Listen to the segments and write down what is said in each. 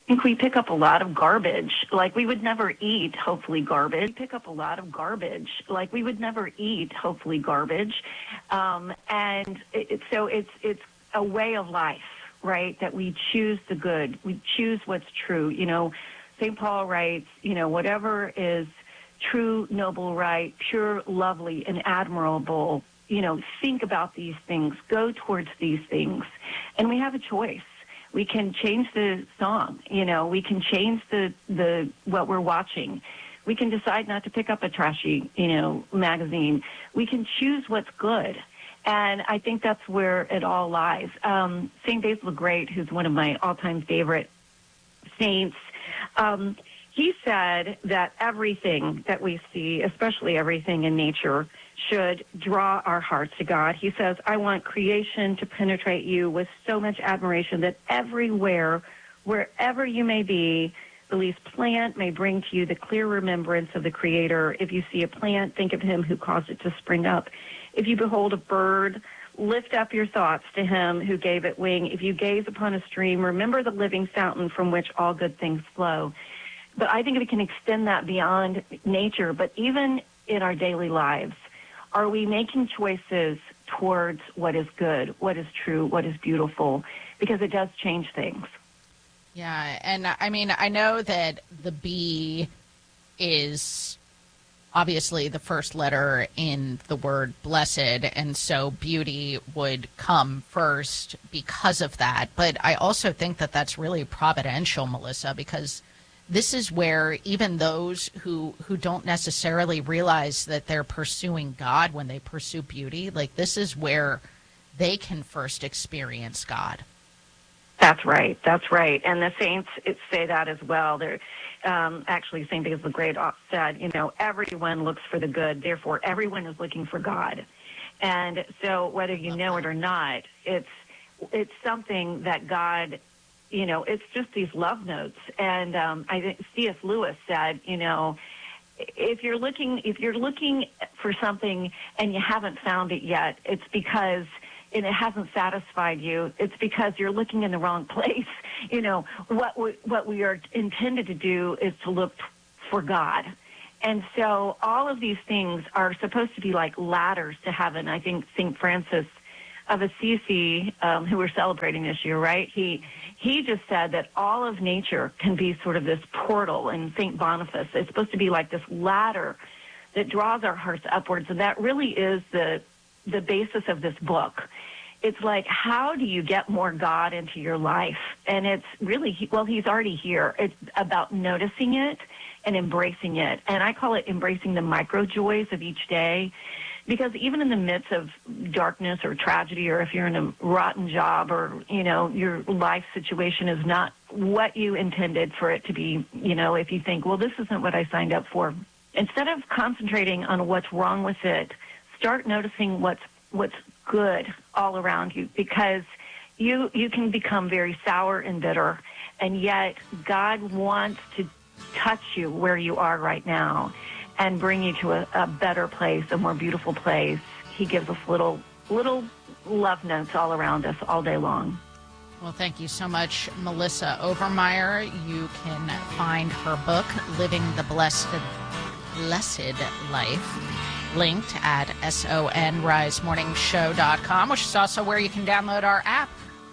think we pick up a lot of garbage, like we would never eat, hopefully garbage. We pick up a lot of garbage, like we would never eat, hopefully garbage. So it's a way of life, right, that we choose the good. We choose what's true. St. Paul writes, whatever is true, noble, right, pure, lovely, and admirable, think about these things, go towards these things. And we have a choice. We can change the song, we can change the what we're watching. We can decide not to pick up a trashy, magazine. We can choose what's good. And I think that's where it all lies. St. Basil the Great, who's one of my all-time favorite saints, he said that everything that we see, especially everything in nature, should draw our hearts to God. He says, I want creation to penetrate you with so much admiration that everywhere, wherever you may be, the least plant may bring to you the clear remembrance of the Creator. If you see a plant, think of him who caused it to spring up. If you behold a bird, lift up your thoughts to him who gave it wing. If you gaze upon a stream, remember the living fountain from which all good things flow. But I think we can extend that beyond nature, but even in our daily lives. Are we making choices towards what is good, what is true, what is beautiful? Because it does change things. Yeah, and I mean, I know that the B is obviously the first letter in the word blessed, and so beauty would come first because of that. But I also think that that's really providential, Melissa, because this is where even those who don't necessarily realize that they're pursuing God when they pursue beauty, like this is where they can first experience God. That's right. That's right. And the saints say that as well. They're, actually, St. Basil the Great said, everyone looks for the good. Therefore, everyone is looking for God. And so whether you know it or not, it's something that God, it's just these love notes. And I think C.S. Lewis said, if you're looking for something and you haven't found it yet, it's because and it hasn't satisfied you, it's because you're looking in the wrong place. What we are intended to do is to look for God. And so all of these things are supposed to be like ladders to heaven. I think St. Francis of Assisi, who we're celebrating this year, right? He just said that all of nature can be sort of this portal, and St. Boniface, it's supposed to be like this ladder that draws our hearts upwards. And that really is the basis of this book. It's like, how do you get more God into your life? And it's really, he's already here. It's about noticing it and embracing it. And I call it embracing the micro joys of each day, because even in the midst of darkness or tragedy, or if you're in a rotten job, or, your life situation is not what you intended for it to be, if you think, well, this isn't what I signed up for. Instead of concentrating on what's wrong with it, start noticing what's good all around you, because you can become very sour and bitter, and yet God wants to touch you where you are right now and bring you to a better place, a more beautiful place. He gives us little love notes all around us all day long. Well, thank you so much, Melissa Overmyer. You can find her book, Living the Blessed Life, linked at sonrisemorningshow.com, which is also where you can download our app,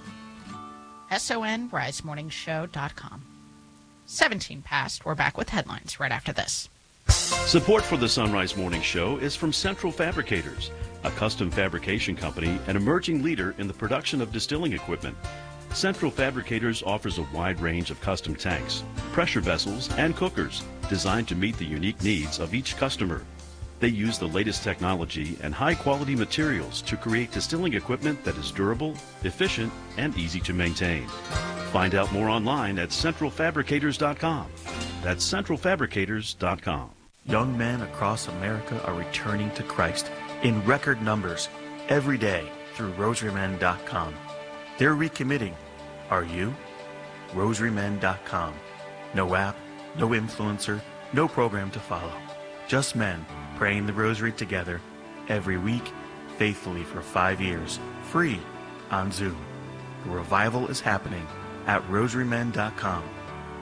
sonrisemorningshow.com. 17 past. We're back with headlines right after this. Support for the Sunrise Morning Show is from Central Fabricators, a custom fabrication company and emerging leader in the production of distilling equipment. Central Fabricators offers a wide range of custom tanks, pressure vessels, and cookers designed to meet the unique needs of each customer. They use the latest technology and high-quality materials to create distilling equipment that is durable, efficient, and easy to maintain. Find out more online at centralfabricators.com. That's centralfabricators.com. Young men across America are returning to Christ in record numbers every day through rosarymen.com. They're recommitting. Are you? rosarymen.com. No app, no influencer, no program to follow. Just men praying the rosary together every week, faithfully for 5 years, free on Zoom. The revival is happening at rosarymen.com.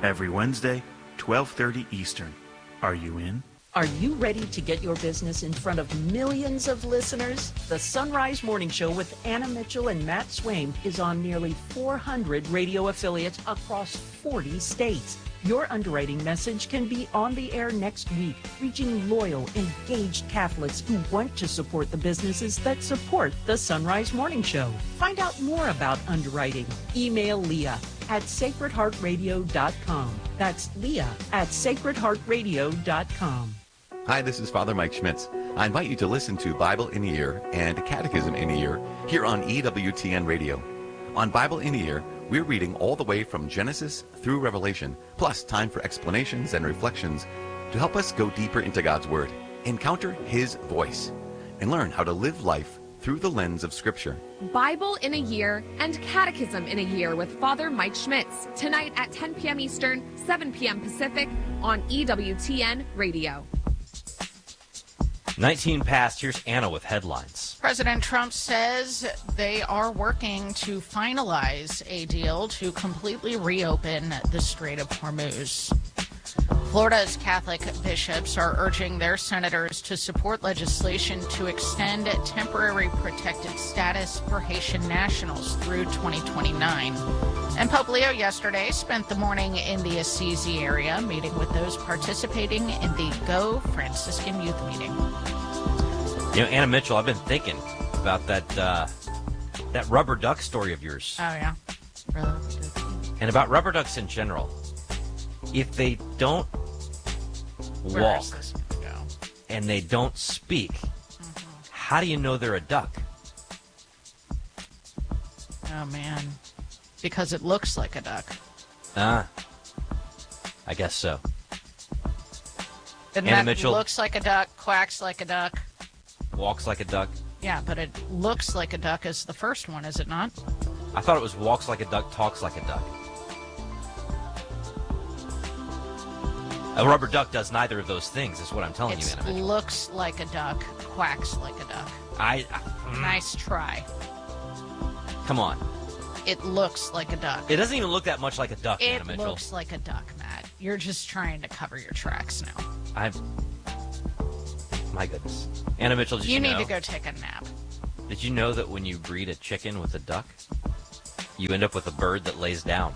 Every Wednesday, 12:30 Eastern. Are you in? Are you ready to get your business in front of millions of listeners? The Sunrise Morning Show with Anna Mitchell and Matt Swaim is on nearly 400 radio affiliates across 40 states. Your underwriting message can be on the air next week, reaching loyal, engaged Catholics who want to support the businesses that support the Sunrise Morning Show. Find out more about underwriting. Email Leah at sacredheartradio.com. That's Leah at sacredheartradio.com. Hi, this is Father Mike Schmitz. I invite you to listen to Bible in a Year and Catechism in a Year here on EWTN Radio. On Bible in a Year, we're reading all the way from Genesis through Revelation, plus time for explanations and reflections to help us go deeper into God's Word, encounter His voice, and learn how to live life through the lens of Scripture. Bible in a Year and Catechism in a Year with Father Mike Schmitz, tonight at 10 p.m. Eastern, 7 p.m. Pacific on EWTN Radio. 19 past, here's Anna with headlines. President Trump says they are working to finalize a deal to completely reopen the Strait of Hormuz. Florida's Catholic bishops are urging their senators to support legislation to extend temporary protected status for Haitian nationals through 2029. And Pope Leo yesterday spent the morning in the Assisi area meeting with those participating in the Go Franciscan Youth Meeting. You know, Anna Mitchell, I've been thinking about that rubber duck story of yours. Oh, yeah. And about rubber ducks in general. If they don't walk and they don't speak, how do you know they're a duck? Oh, man. Because it looks like a duck. I guess so. And Anna that Mitchell looks like a duck, quacks like a duck. Walks like a duck. Yeah, but it looks like a duck is the first one, is it not? I thought it was walks like a duck, talks like a duck. A rubber duck does neither of those things, is what I'm telling you, Anna Mitchell. It looks like a duck, quacks like a duck. Nice try. Come on. It looks like a duck. It doesn't even look that much like a duck, Anna Mitchell. It looks like a duck, Matt. You're just trying to cover your tracks now. My goodness. Anna Mitchell, did you know? You need to go take a nap. Did you know that when you breed a chicken with a duck, you end up with a bird that lays down?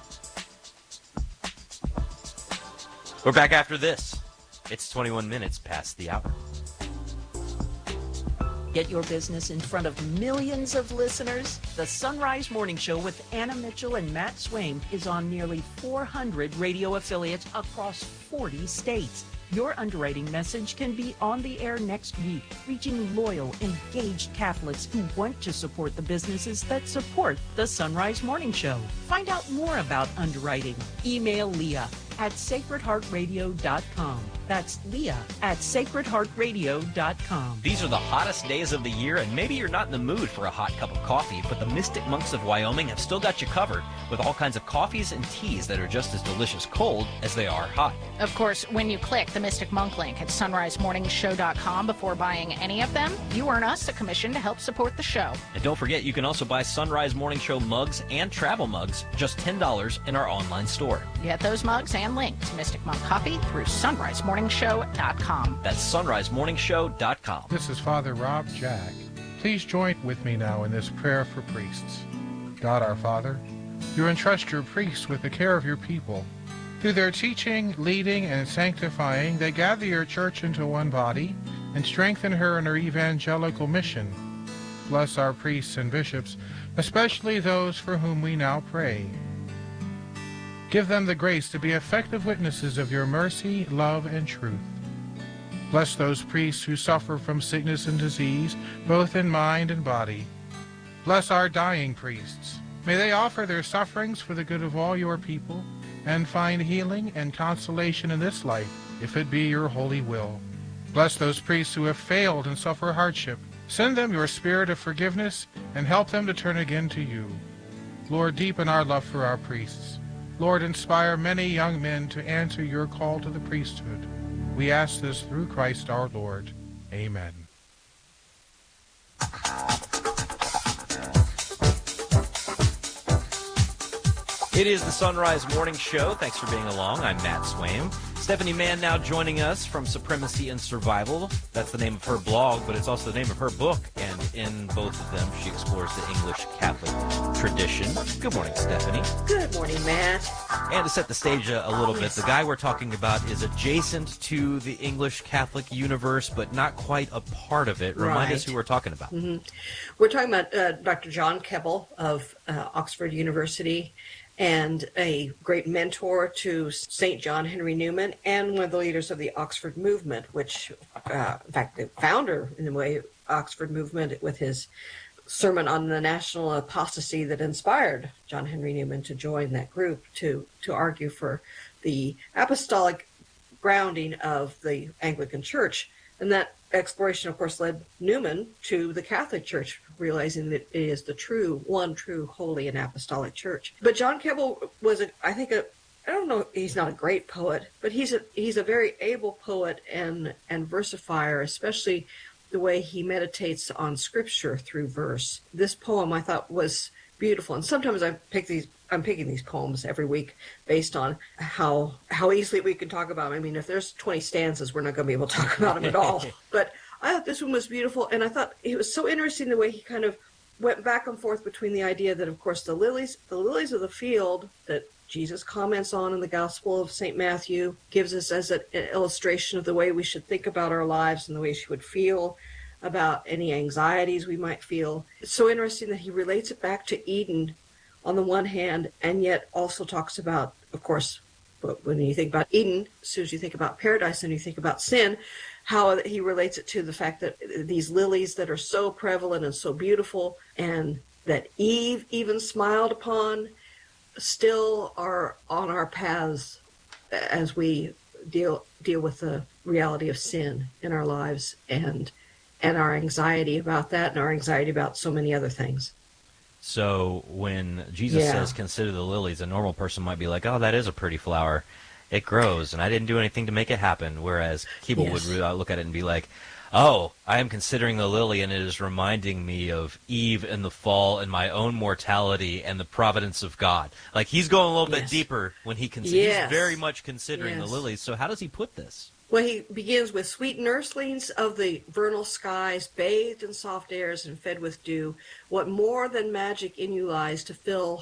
We're back after this. It's 21 minutes past the hour. Get your business in front of millions of listeners? The Sunrise Morning Show with Anna Mitchell and Matt Swaim is on nearly 400 radio affiliates across 40 states. Your underwriting message can be on the air next week, reaching loyal, engaged Catholics who want to support the businesses that support the Sunrise Morning Show. Find out more about underwriting. Email Leah at sacredheartradio.com. That's Leah at sacredheartradio.com. These are the hottest days of the year, and maybe you're not in the mood for a hot cup of coffee, but the Mystic Monks of Wyoming have still got you covered with all kinds of coffees and teas that are just as delicious cold as they are hot. Of course, when you click the Mystic Monk link at sunrisemorningshow.com before buying any of them, you earn us a commission to help support the show. And don't forget, you can also buy Sunrise Morning Show mugs and travel mugs, just $10 in our online store. Get those mugs and link to Mystic Monk Coffee through sunrisemorningshow.com. That's sunrisemorningshow.com. This is Father Rob Jack. Please join with me now in this prayer for priests. God our Father, you entrust your priests with the care of your people. Through their teaching, leading, and sanctifying, they gather your church into one body and strengthen her in her evangelical mission. Bless our priests and bishops, especially those for whom we now pray. Give them the grace to be effective witnesses of your mercy, love, and truth. Bless those priests who suffer from sickness and disease, both in mind and body. Bless our dying priests. May they offer their sufferings for the good of all your people, and find healing and consolation in this life, if it be your holy will. Bless those priests who have failed and suffer hardship. Send them your spirit of forgiveness, and help them to turn again to you. Lord, deepen our love for our priests. Lord, inspire many young men to answer your call to the priesthood. We ask this through Christ our Lord. Amen. It is the Sunrise Morning Show. Thanks for being along. I'm Matt Swaim. Stephanie Mann now joining us from Supremacy and Survival. That's the name of her blog, but it's also the name of her book. And in both of them, she explores the English Catholic tradition. Good morning, Stephanie. Good morning, Matt. And to set the stage a little bit, the guy we're talking about is adjacent to the English Catholic universe, but not quite a part of it. Remind us who we're talking about. Mm-hmm. We're talking about Dr. John Keble of Oxford University, and a great mentor to St. John Henry Newman, and one of the leaders of the Oxford movement, which, in fact, the founder, in a way, Oxford movement, with his sermon on the national apostasy that inspired John Henry Newman to join that group to argue for the apostolic grounding of the Anglican Church. And that exploration, of course, led Newman to the Catholic Church, realizing that it is the one true, holy, and apostolic church. But John Keble was, I don't know, he's not a great poet, but he's a very able poet and versifier, especially the way he meditates on Scripture through verse. This poem, I thought, was beautiful. And sometimes I'm picking these poems every week based on how easily we can talk about them. I mean, if there's 20 stanzas, we're not going to be able to talk about them at all. But I thought this one was beautiful, and I thought it was so interesting the way he kind of went back and forth between the idea that, of course, the lilies of the field that Jesus comments on in the Gospel of St. Matthew gives us as an illustration of the way we should think about our lives and the way we would feel about any anxieties we might feel. It's so interesting that he relates it back to Eden on the one hand, and yet also talks about, of course, when you think about Eden, as soon as you think about paradise and you think about sin, how he relates it to the fact that these lilies that are so prevalent and so beautiful, and that Eve even smiled upon, still are on our paths as we deal with the reality of sin in our lives, and our anxiety about that, and our anxiety about so many other things. So when Jesus says, consider the lilies, a normal person might be like, oh, that is a pretty flower. It grows, and I didn't do anything to make it happen. Whereas Keble would look at it and be like, oh, I am considering the lily, and it is reminding me of Eve and the fall and my own mortality and the providence of God. Like, he's going a little bit deeper when he considers. He's very much considering the lilies. So how does he put this? Well, he begins with sweet nurslings of the vernal skies, bathed in soft airs and fed with dew. What more than magic in you lies to fill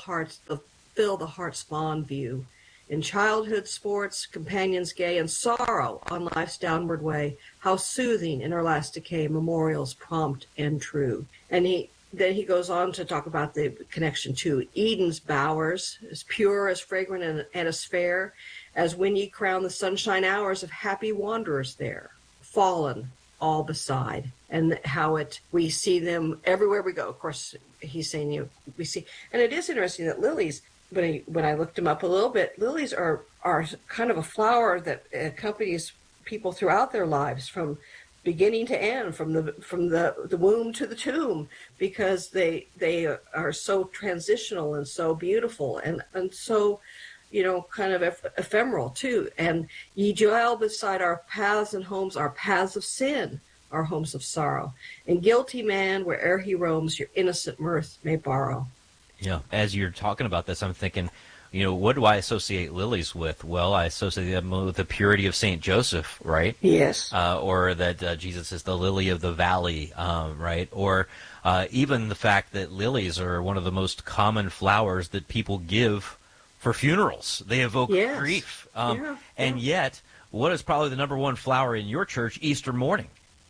the heart's fond view. In childhood sports, companions gay, and sorrow on life's downward way, how soothing in our last decay, memorials prompt and true. And then he goes on to talk about the connection to Eden's bowers, as pure, as fragrant, and as fair, as when ye crown the sunshine hours of happy wanderers there, fallen all beside. And how we see them everywhere we go. Of course, he's saying, we see, and it is interesting that lilies, when I looked them up a little bit, lilies are kind of a flower that accompanies people throughout their lives, from beginning to end, from the womb to the tomb, because they are so transitional and so beautiful and so, kind of ephemeral too. And ye dwell beside our paths and homes, our paths of sin, our homes of sorrow. And guilty man, where'er he roams, your innocent mirth may borrow. Yeah. As you're talking about this, I'm thinking, what do I associate lilies with? Well, I associate them with the purity of St. Joseph, right? Yes. Or that Jesus is the lily of the valley, right? Or even the fact that lilies are one of the most common flowers that people give for funerals. They evoke grief. And yet, what is probably the number one flower in your church Easter morning?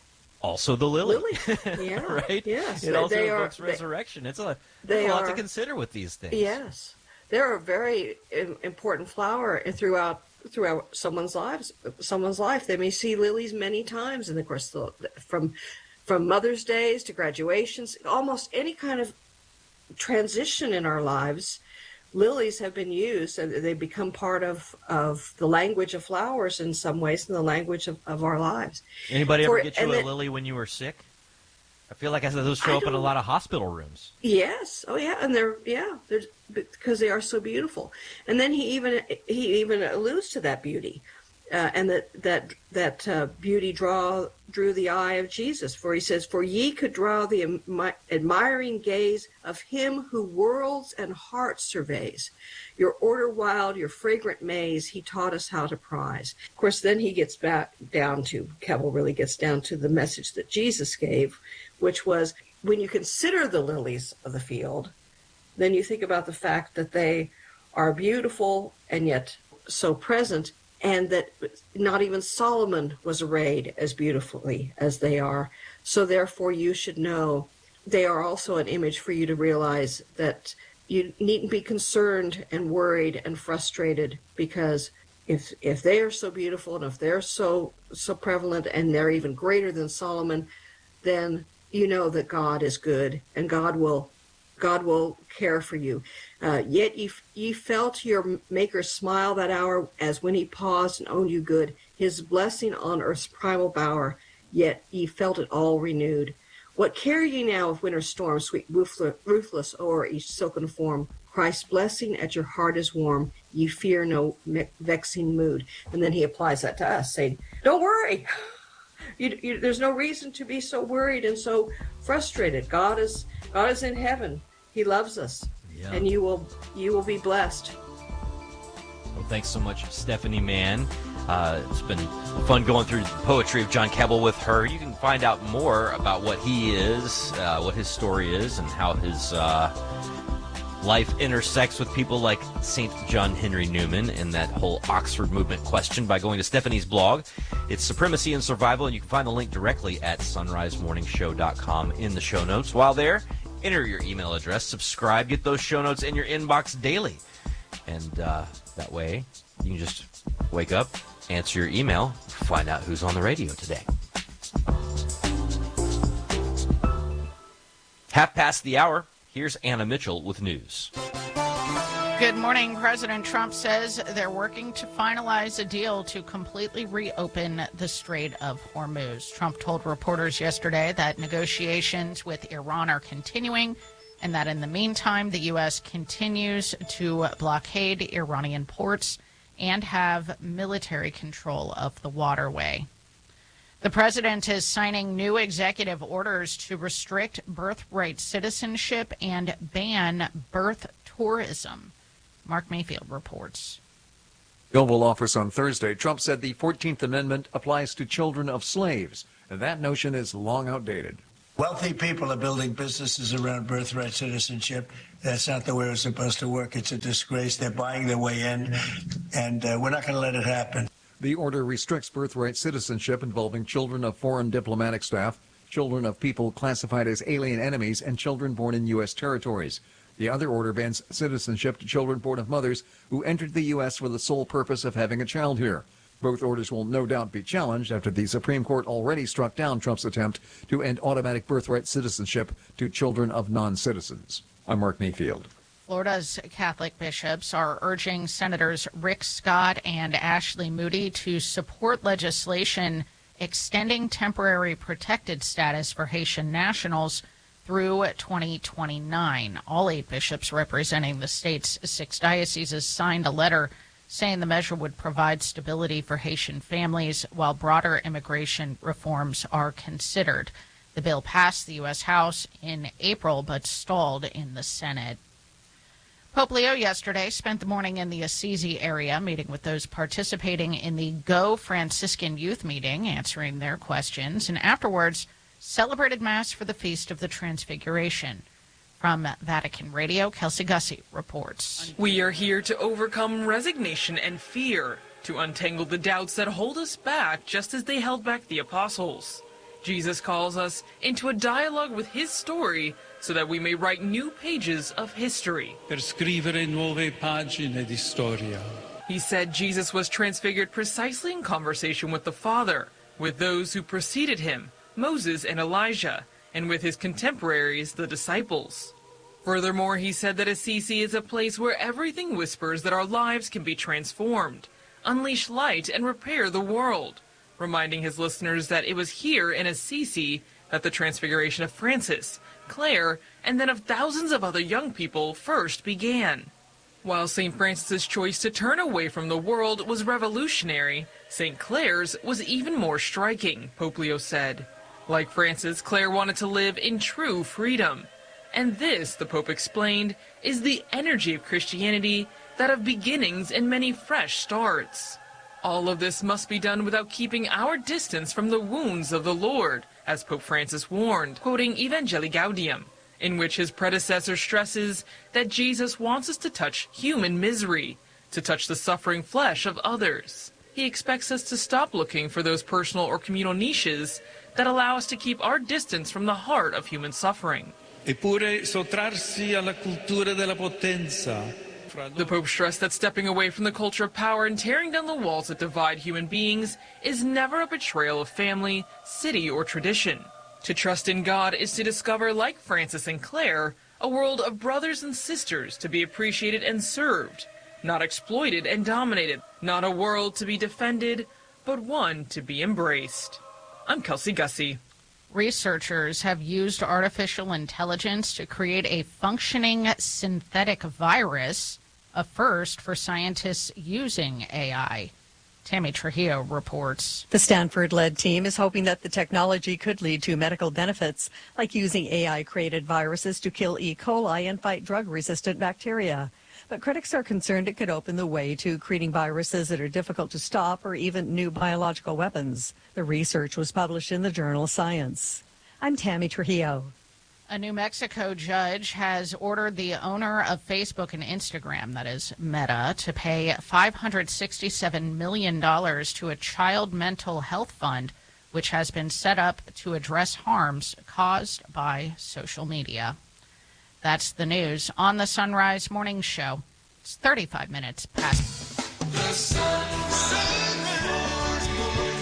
Also the lily. Yeah. Right? Yes. It also evokes resurrection. There's a lot to consider with these things. Yes. They're a very important flower throughout someone's life. They may see lilies many times, and of course, from Mother's Days to graduations, almost any kind of transition in our lives, lilies have been used, and they become part of the language of flowers in some ways, and the language of our lives. Anybody ever get you a lily when you were sick? I feel like those show up in a lot of hospital rooms. Yes. Oh, yeah. And they're because they are so beautiful. And then he even alludes to that beauty. and that beauty drew the eye of Jesus. For he says, "For ye could draw the admiring gaze of him who worlds and hearts surveys. Your order wild, your fragrant maze, he taught us how to prize." Of course, then he gets back down to, Keble really gets down to the message that Jesus gave, which was, when you consider the lilies of the field, then you think about the fact that they are beautiful and yet so present, and that not even Solomon was arrayed as beautifully as they are. So therefore you should know they are also an image for you to realize that you needn't be concerned and worried and frustrated, because if they are so beautiful and if they're so prevalent and they're even greater than Solomon, then you know that God is good and God will care for you. Yet ye felt your Maker smile that hour, as when he paused and owned you good, his blessing on earth's primal bower, yet ye felt it all renewed. What care ye now of winter storms, sweet ruthless o'er each silken form? Christ's blessing at your heart is warm, ye fear no vexing mood. And then he applies that to us, saying, don't worry. There's no reason to be so worried and so frustrated. God is in heaven. He loves us, and you will be blessed. Well, thanks so much, Stephanie Mann. It's been fun going through the poetry of John Keble with her. You can find out more about what he is, what his story is, and how his life intersects with people like St. John Henry Newman and that whole Oxford movement question by going to Stephanie's blog. It's Supremacy and Survival, and you can find the link directly at sunrisemorningshow.com in the show notes. While there, enter your email address, subscribe, get those show notes in your inbox daily. And that way, you can just wake up, answer your email, find out who's on the radio today. 1:30. Here's Anna Mitchell with news. Good morning. President Trump says they're working to finalize a deal to completely reopen the Strait of Hormuz. Trump told reporters yesterday that negotiations with Iran are continuing and that in the meantime, the U.S. continues to blockade Iranian ports and have military control of the waterway. The president is signing new executive orders to restrict birthright citizenship and ban birth tourism. Mark Mayfield reports. The Oval Office on Thursday, Trump said the 14th Amendment applies to children of slaves, and that notion is long outdated. Wealthy people are building businesses around birthright citizenship. That's not the way it's supposed to work. It's a disgrace. They're buying their way in, and we're not going to let it happen. The order restricts birthright citizenship involving children of foreign diplomatic staff, children of people classified as alien enemies, and children born in U.S. territories. The other order bans citizenship to children born of mothers who entered the U.S. for the sole purpose of having a child here. Both orders will no doubt be challenged after the Supreme Court already struck down Trump's attempt to end automatic birthright citizenship to children of non-citizens. I'm Mark Mayfield. Florida's Catholic bishops are urging Senators Rick Scott and Ashley Moody to support legislation extending temporary protected status for Haitian nationals through 2029. All 8 bishops representing the state's 6 dioceses signed a letter saying the measure would provide stability for Haitian families while broader immigration reforms are considered. The bill passed the U.S. House in April but stalled in the Senate. Pope Leo yesterday spent the morning in the Assisi area meeting with those participating in the Go Franciscan Youth Meeting, answering their questions, and afterwards celebrated Mass for the Feast of the Transfiguration. From Vatican Radio, Kelsey Gussie reports. We are here to overcome resignation and fear, to untangle the doubts that hold us back just as they held back the apostles. Jesus calls us into a dialogue with his story so that we may write new pages of history. Per scrivere nuove pagine di storia. He said Jesus was transfigured precisely in conversation with the Father, with those who preceded him, Moses and Elijah, and with his contemporaries, the disciples. Furthermore, he said that Assisi is a place where everything whispers that our lives can be transformed, unleash light, and repair the world, reminding his listeners that it was here in Assisi that the transfiguration of Francis, Claire, and then of thousands of other young people first began. While St. Francis's choice to turn away from the world was revolutionary, St. Clare's was even more striking, Pope Leo said. Like Francis, Clare wanted to live in true freedom. And this, the Pope explained, is the energy of Christianity, that of beginnings and many fresh starts. All of this must be done without keeping our distance from the wounds of the Lord, as Pope Francis warned, quoting Evangelii Gaudium, in which his predecessor stresses that Jesus wants us to touch human misery, to touch the suffering flesh of others. He expects us to stop looking for those personal or communal niches that allow us to keep our distance from the heart of human suffering. Eppure sottrarsi alla cultura della potenza. The Pope stressed that stepping away from the culture of power and tearing down the walls that divide human beings is never a betrayal of family, city, or tradition. To trust in God is to discover, like Francis and Clare, a world of brothers and sisters to be appreciated and served, not exploited and dominated, not a world to be defended, but one to be embraced. I'm Kelsey Gussie. Researchers have used artificial intelligence to create a functioning synthetic virus, a first for scientists using AI. Tammy Trujillo reports. The Stanford-led team is hoping that the technology could lead to medical benefits, like using AI-created viruses to kill E. coli and fight drug-resistant bacteria. But critics are concerned it could open the way to creating viruses that are difficult to stop or even new biological weapons. The research was published in the journal Science. I'm Tammy Trujillo. A New Mexico judge has ordered the owner of Facebook and Instagram, that is Meta, to pay $567 million to a child mental health fund, which has been set up to address harms caused by social media. That's the news on the Sunrise Morning Show. It's 35 minutes past. The Sunrise Morning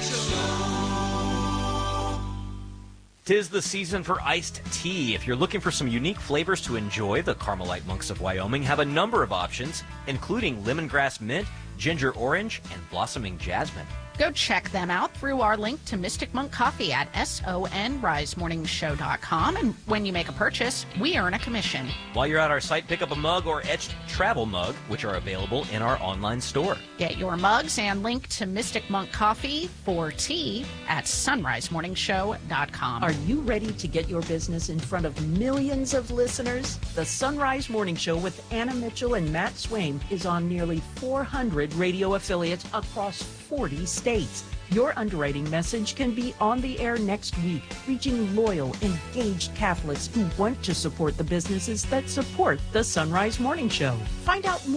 Show. 'Tis the season for iced tea. If you're looking for some unique flavors to enjoy, the Carmelite Monks of Wyoming have a number of options, including lemongrass mint, ginger orange, and blossoming jasmine. Go check them out through our link to Mystic Monk Coffee at sonrisemorningshow.com. And when you make a purchase, we earn a commission. While you're at our site, pick up a mug or etched travel mug, which are available in our online store. Get your mugs and link to Mystic Monk Coffee for tea at sonrisemorningshow.com. Are you ready to get your business in front of millions of listeners? The Sunrise Morning Show with Anna Mitchell and Matt Swaim is on nearly 400 radio affiliates across 40 states. Your underwriting message can be on the air next week, reaching loyal, engaged Catholics who want to support the businesses that support the Sunrise Morning Show. Find out more